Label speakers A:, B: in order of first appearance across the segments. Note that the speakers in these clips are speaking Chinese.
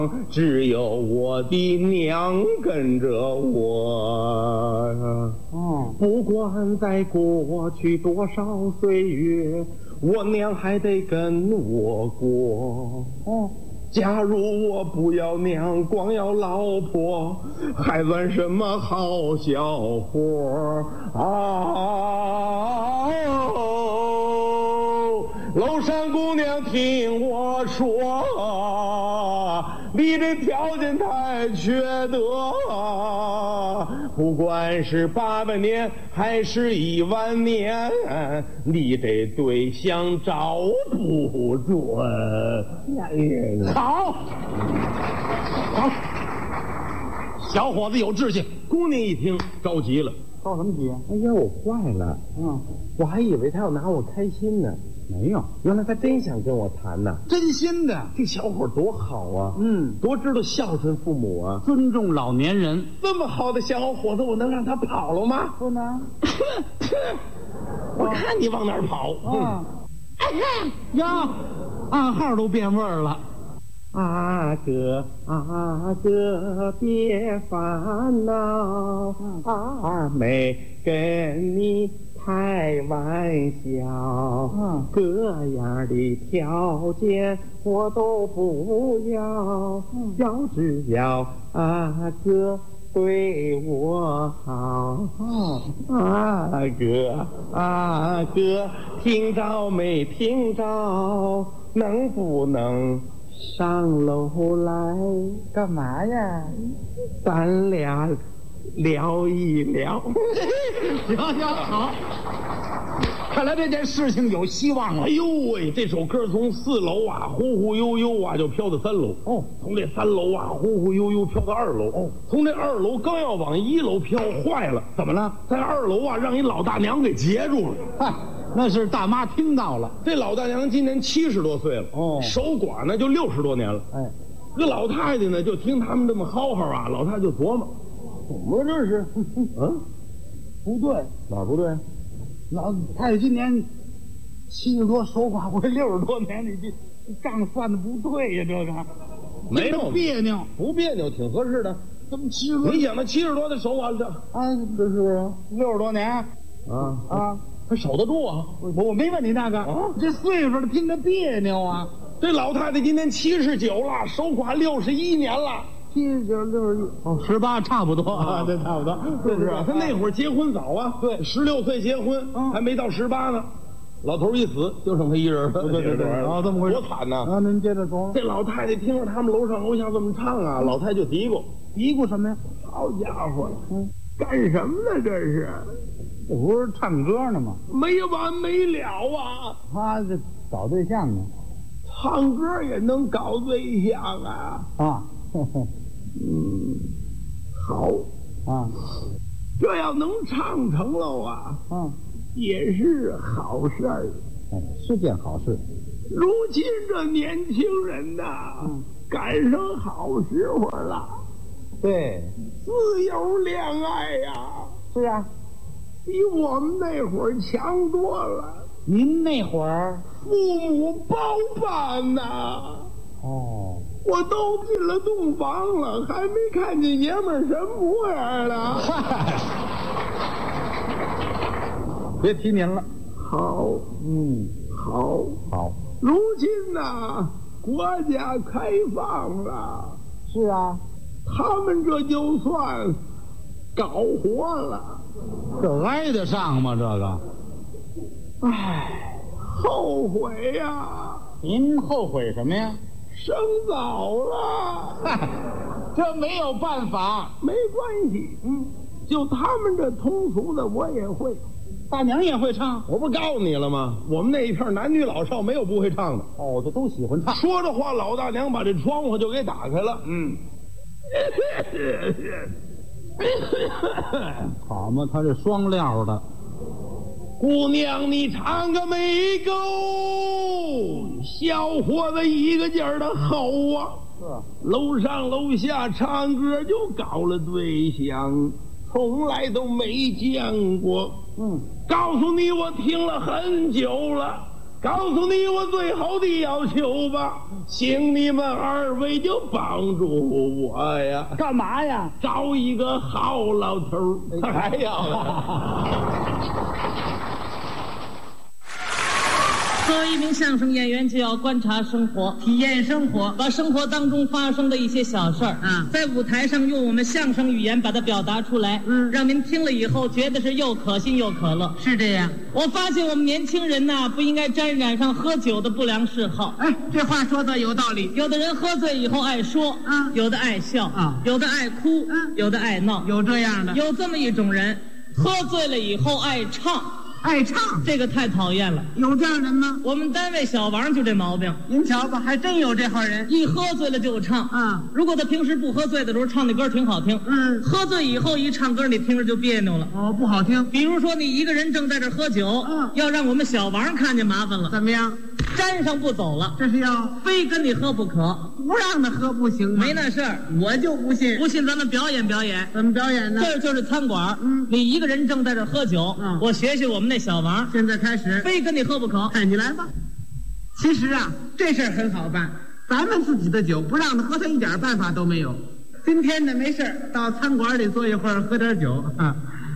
A: 只有我的娘跟着我。不管在过去多少岁月，我娘还得跟我过。假如我不要娘，光要老婆，还算什么好小伙啊！楼上姑娘听我说，你这条件太缺德，不管是800年还是10000年，你这对象找不准。
B: 好，小伙子有志气。
A: 姑娘一听着急了，
B: 着什么急？
A: 哎呀，我坏了，我还以为他要拿我开心呢。
B: 没有，
A: 原来他真想跟我谈呢，
B: 真心的。
A: 这小伙多好啊，多知道孝顺父母啊，
B: 尊重老年人。
A: 这么好的小伙子，我能让他跑了吗？
B: 不能。
A: 我看你往哪儿跑
B: 呀，暗号都变味儿了。
A: 阿哥，阿哥别烦恼，二妹跟你开玩笑，各样的条件我都不要，只要阿哥对我好。阿哥，阿哥，听着没听着？能不能上楼来？
B: 干嘛呀？
A: 咱俩聊一聊。
B: 行，好。看来这件事情有希望了。
A: 哎呦喂，这首歌从4楼啊，忽忽悠悠啊，就飘到3楼。从这3楼啊，忽忽悠悠飘到2楼。从这2楼刚要往1楼飘，坏了，怎么了？在2楼啊，让一老大娘给截住了。
B: 嗨，那是大妈听到了。
A: 这老大娘今年70多岁了，守寡呢就60多年了。这老太太呢，就听他们这么嚎嚎啊，老太太就琢磨，怎么这是？
B: 不对，
A: 哪儿不对？
B: 老太太今年70多，守寡会60多年，你这账算的不对呀，这个
A: 没有
B: 别扭，
A: 不别扭，挺合适的。
B: 怎么70多？
A: 你想他70多的守寡这
B: 这是60多年
A: 他守得住啊？
B: 我没问你那个这岁数的听着别扭啊。
A: 这老太太今年79了，守寡61年了。
B: 18差不多啊，这差不多，
A: 是不是？他那会儿结婚早啊，
B: 对
A: ，16岁结婚，还没到18呢。老头一死，就剩他一人了。
B: 对，这么回事，
A: 多惨呐！
B: 啊，您接着说。
A: 这老太太听着他们楼上楼下这么唱啊，老太太就嘀咕
B: 什么呀？
A: 好家伙，干什么呢？这是，
B: 这不是唱歌呢吗？
A: 没完没了啊！
B: 他这搞对象呢，
A: 唱歌也能搞对象啊？好
B: 啊，
A: 这要能唱成了啊，也是好事儿，
B: 是件好事。
A: 如今这年轻人呐，赶上好时候了，
B: 对，
A: 自由恋爱呀，
B: 是啊，
A: 比我们那会儿强多了。
B: 您那会儿
A: 父母包办呐，我都进了洞房了，还没看见爷们儿什么模样呢。
B: 别提您了。
A: 好，好。如今呢，国家开放了，
B: 是啊，
A: 他们这就算搞活了。
B: 这挨得上吗？这个，
A: 后悔呀！
B: 您后悔什么呀？
A: 生早了，
B: 这没有办法，
A: 没关系，就他们这通俗的我也会，
B: 大娘也会唱。
A: 我不告诉你了吗？我们那一片男女老少没有不会唱的。
B: 这都喜欢唱。
A: 说着话，老大娘把这窗户就给打开了。
B: 好嘛，他这双料的。
A: 姑娘，你唱个没够，小伙子一个劲儿的吼啊！楼上楼下唱歌就搞了对象，从来都没见过。告诉你，我听了很久了， 告诉你我最后的要求吧，请你们二位就帮助我呀！
B: 干嘛呀？
A: 找一个好老头儿，还要
C: 作为一名相声演员，就要观察生活，
D: 体验生活，
C: 把生活当中发生的一些小事儿在舞台上用我们相声语言把它表达出来，让您听了以后觉得是又可信又可乐。
D: 是这样。
C: 我发现我们年轻人呐，不应该沾染上喝酒的不良嗜好。
D: 哎，这话说的有道理。
C: 有的人喝醉以后爱说，有的爱笑，有的爱哭，有的爱闹，
D: 有这样的。
C: 有这么一种人，喝醉了以后爱唱。
D: 爱唱，
C: 这个太讨厌了。
D: 有这样人吗？
C: 我们单位小王就这毛病。
D: 您瞧吧，还真有这号人，
C: 一喝醉了就唱。如果他平时不喝醉的时候唱的歌挺好听，喝醉以后一唱歌你听着就别扭了。
D: 哦，不好听。
C: 比如说你一个人正在这喝酒，要让我们小王看见麻烦了。
D: 怎么样？
C: 沾上不走了，
D: 这是要
C: 非跟你喝不可，
D: 不让他喝不行吗？
C: 没那事儿，
D: 我就不信。
C: 不信咱们表演表演。
D: 怎么表演呢？
C: 这就是餐馆，你一个人正在这喝酒，我学学我们那小王，
D: 现在开始，
C: 非跟你喝不可。
D: 看你来吧。其实啊，这事儿很好办，咱们自己的酒不让他喝，他一点办法都没有。今天呢，没事到餐馆里坐一会儿，喝点酒啊。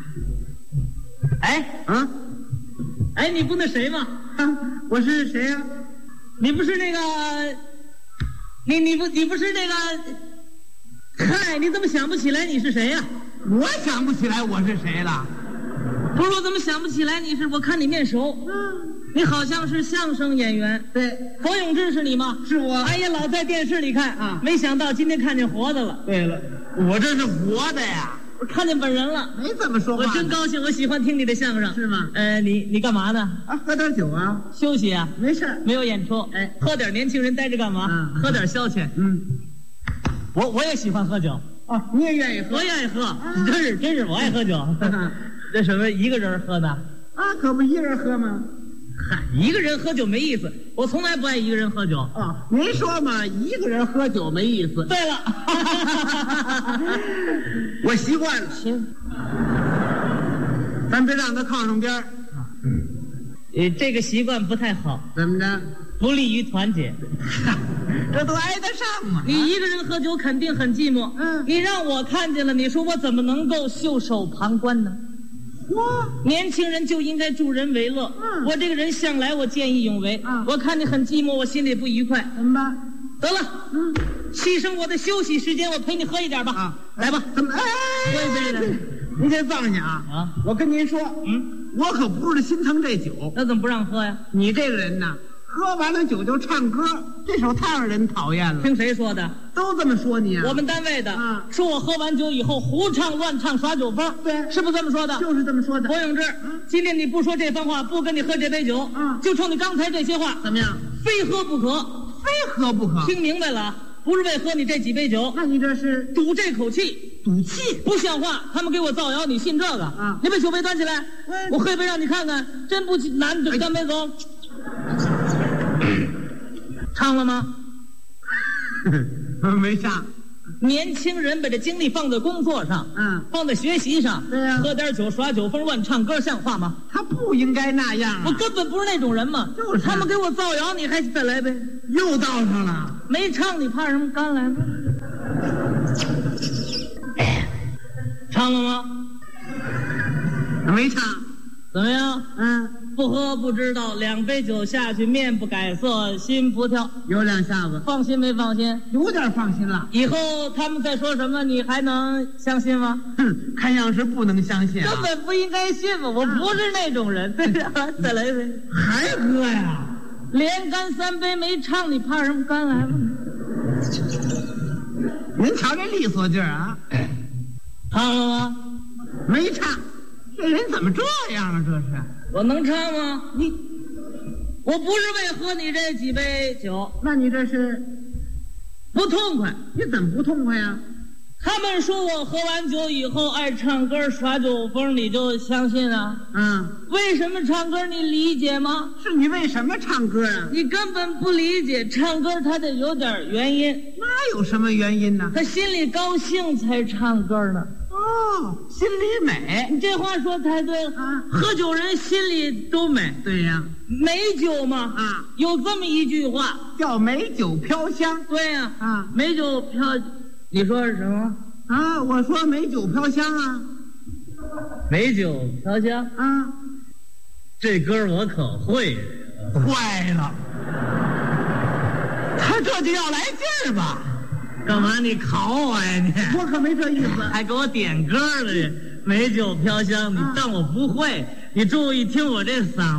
C: 哎，你不那谁吗？
D: 我是谁呀？
C: 你不是那个，你不是那个，嗨，你怎么想不起来你是谁呀？
D: 我想不起来我是谁了。
C: 不是，我怎么想不起来你是？我看你面熟，你好像是相声演员。
D: 对，
C: 佛永志是你吗？
D: 是我。
C: 哎呀，老在电视里看没想到今天看见活的了。
D: 对了，我这是活的呀。
C: 我看见本人了，
D: 没怎么说话。
C: 我真高兴，我喜欢听你的相声。
D: 是吗？
C: 你干嘛呢？
D: 喝点酒啊。
C: 休息啊？
D: 没事，
C: 没有演出。喝点年轻人待着干嘛？喝点消遣。我也喜欢喝酒。
D: 你也愿意喝？
C: 我也爱喝，真是我爱喝酒。这什么一个人喝的？
D: 可不一人喝吗？
C: 嗨，一个人喝酒没意思，我从来不爱一个人喝酒。
D: 您说嘛，一个人喝酒没意思。
C: 对了，
D: 我习惯了。
C: 行，
D: 咱别让他靠上边儿。
C: 这个习惯不太好。
D: 怎么着？
C: 不利于团结。
D: 这都挨得上吗？
C: 你一个人喝酒肯定很寂寞。你让我看见了，你说我怎么能够袖手旁观呢？年轻人就应该助人为乐。我这个人向来我见义勇为。我看你很寂寞，我心里不愉快。
D: 怎么办？
C: 得了，牺牲我的休息时间，我陪你喝一点吧。来吧，
D: 怎么？
C: 喝一杯来。
D: 您先放下啊！我跟您说，我可不是心疼这酒。
C: 那怎么不让喝呀？
D: 你这个人呐，喝完了酒就唱歌，这手太让人讨厌了。
C: 听谁说的？
D: 都这么说你啊？
C: 我们单位的说我喝完酒以后胡唱乱唱耍酒疯。
D: 对，
C: 是不是这么说的？
D: 就是这么说的。
C: 佛永志，今天你不说这番话，不跟你喝这杯酒，就冲你刚才这些话，
D: 怎么样？
C: 非喝不可，
D: 非喝不可。
C: 听明白了？不是为喝你这几杯酒，
D: 那你这是
C: 赌这口气，
D: 赌气，
C: 不像话！他们给我造谣，你信这个？你把酒杯端起来，我喝一杯让你看看，真不难就干杯走。唱了吗？
D: 没唱。
C: 年轻人把这精力放在工作上，放在学习上，
D: 对呀，
C: 喝点酒耍酒疯乱唱歌像话吗？
D: 他不应该那样啊！
C: 我根本不是那种人嘛，
D: 就是
C: 他们给我造谣，你还再来呗？
D: 又倒上了，
C: 没唱你怕什么？干来吧！唱了吗？
D: 没唱。
C: 怎么样？不喝不知道，2杯酒下去，面不改色，心不跳。
D: 有2下子，
C: 放心没放心？
D: 有点放心了。
C: 以后他们再说什么，你还能相信吗？
D: 看样是不能相信。
C: 根本不应该信嘛！我不是那种人。对呀，再来一杯。
D: 还喝呀？
C: 连干3杯没唱，你怕什么？干来吧。
D: 您瞧这利索劲儿啊！
C: 唱了吗？
D: 没唱。这人怎么这样啊？这是
C: 我能唱吗？我不是为喝你这几杯酒。
D: 那你这是
C: 不痛快？
D: 你怎么不痛快呀？
C: 他们说我喝完酒以后爱唱歌耍酒疯，你就相信啊？为什么唱歌你理解吗？
D: 是你为什么唱歌啊？
C: 你根本不理解，唱歌他得有点原因。
D: 那有什么原因呢？
C: 他心里高兴才唱歌呢。
D: 哦，心里美。
C: 你这话说太对了啊！喝酒人心里都美。
D: 对呀，
C: 美酒嘛啊，有这么一句话
D: 叫美酒飘香。
C: 对呀
D: 啊，
C: 美酒飘，你说是什么
D: 啊？我说美酒飘香啊。
C: 美酒飘香
D: 啊，
C: 这歌我可会。
D: 坏了，他这就要来劲儿吧？
C: 干嘛你考我呀你？
D: 我可没这意思，
C: 还给我点歌了。美酒飘香，你当我不会？你注意听我这嗓